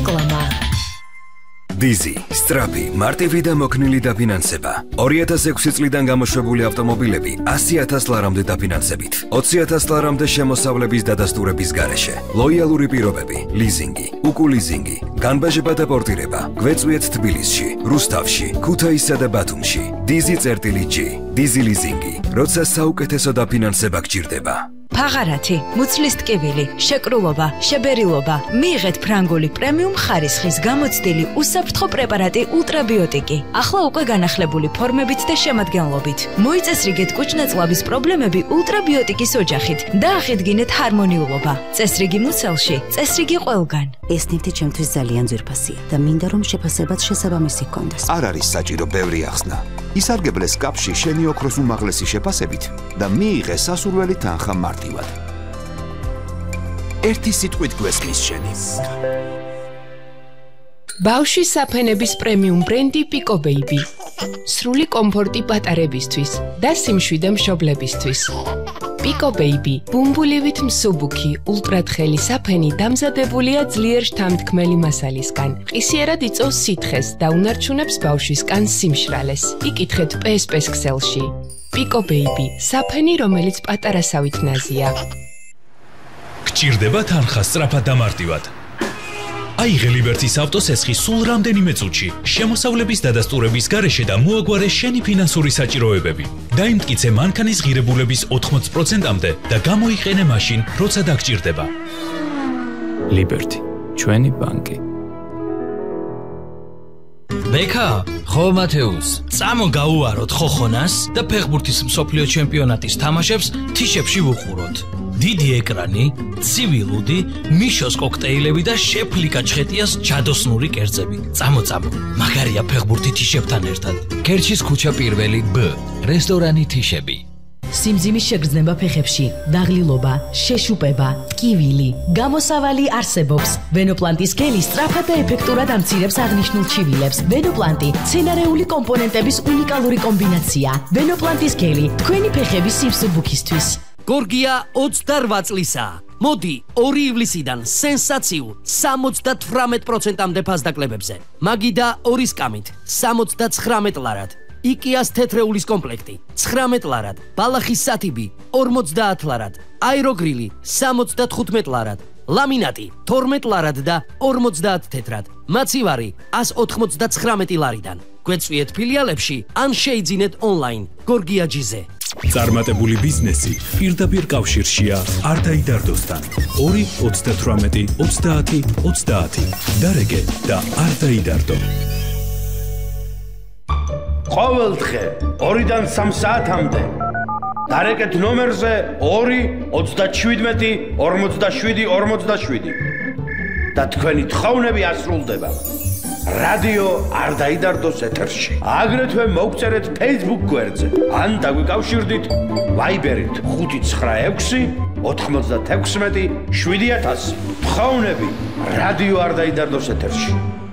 რეკლამა. Dizzy, სწრაფი, მარტივი და მოქნილი დაფინანსება. 2006 წლიდან გამოშვებული ავტომობილები 100,000 ლარამდე დაფინანსებით. 20,000 ლარამდე შემოსავლების დადასტურების გარეშე. ლოიალური პირობები, ლიზინგი, უკულიზინგი, განბაჟება და პორტირება. გვეწვიეთ თბილისში, რუსთავში, ქუთაისსა და ბათუმში. Dizzy.G, Dizzy ლიზინგი, როცა საუკეთესო დაფინანსება გჭირდება. ფაღარათი, მუცლის ტკივილი, შეკრულობა, შებერილობა. მიიღეთ ფრანგული პრემიუმ ხარისხის გამოცდილი უსაფრთხო პრეპარატი ultrabiotiqi. ახლა უკვე განახლებული ფორმებით და შემადგენლობით. მოიწესრიგეთ კუჭ-ნაწლავის პრობლემები ultrabiotiqis ოჯახით და აღიდგინეთ ჰარმონიულობა. წესრიგი მუცელში, წესრიგი ყველგან. ეს ნივთი ჩემთვის ძალიან ძვირფასია და მინდა რომ შეფასებაც შესაბამისი ჰქონდეს. არ არის საჭირო ბევრი ახსნა. ისარგებლეს კაპში შენი ოქროს უმაღლესი შეფასებით და მიიღე სასურველი თანხა მარტივად. ერთი სიტყვით გვესმის შენი. ბავშვის საფენების პრემიუმ ბრენდი Pico Baby. სრული კომფორტი პატარებისთვის და სიმშვიდე მშობლებისთვის. Pico Baby, ბუმბულივით მსუბუქი, ულტრათხელი საფენი დამზადებულია ძლიერ შთამთქმელი მასალისგან. ყისიერად იწვევს სითხეს და უნარჩუნებს ბავშვის კანს სიმშრალეს. იკითხეთ PSP-ს ქსელში. Pico Baby, საფენი, რომელიც პატარასავით ნაზია. გჭირდება თანხა სწრაფად და მარტივად. აიღე ლიბერტის ავტოსესხი სულ რამდენიმე წუთში, შემოსავლების დადასტურების გარეშე და მოაგვარე შენი ფინანსური საჭიროებები. დაიმტკიცე მანქანის ღირებულების 80%-მდე და გამოიყენე მაშინ, როცა დაგჭირდება. ლიბერტი, ჩვენი ბანკი. ბექა, ხო მათეუს, წამო გაუვაროთ ხოხონას და ფეხბურთის მსოფლიო ჩემპიონატის თამაშებს თიშებში ვუყუროთ. დიდი ეკრანი, ცივი ლუდი, მიშოს კოქტეილები და შეფლიკა ჩხეტიას ჯადოსნური კერძები. წამო, მაგარია ფეხბურთი თიშებთან ერთად. კერჩის ქუჩა პირველი B, რესტორანი თიშები. სიმძიმის შეგრძნება ფეხებში, დაღლილობა, შეშუპება, ტკივილი, გამოსავალი არსებობს. ვენოპლანტის გელი სწრაფად და ეფექტურად ამცირებს აღნიშნულ ჩივილებს. ვენოპლანტი მცენარეული კომპონენტების უნიკალური კომბინაცია. ვენოპლანტის გელი თქვენი ფეხების სიმსუბუქისთვის. გორგია 28 წლისაა. მოდი 2 ივლისიდან სენსაციულ 78%-მდე ფასდაკლებებზე. მაგიდა 2 სკამით 79 ლარად. იკიას თეთრეულის კომპლექტი 19 ლარად. ბალახის სათიბი 50 ლარად. აეროგრილი 75 ლარად. ლამინატი 12 ლარად და 50 თეთრად. მაცივარი 199 ლარიდან. გვეწვიეთ ფილიალებში ან შეიძინეთ ონლაინ გორგია ჯიზე. წარმატებული ბიზნესი პირდაპირ კავშირშია არ დაიდარდოსთან. 2-28-30-30 დარეგე და არ დაიდარდო. ყოველდღე 2-დან 3 საათამდე დარეკეთ ნომერზე 2-37-47-47 და თქვენი თხოვნები ასრულდება. რადიო არ დაიდარდოს ეთერში. აგრეთვე მოგწერეთ Facebook გვერდზე ან დაგვიკავშირდით Viber-ით 596-96-7000. თხოვნები რადიო არ დაიდარდოს ეთერში.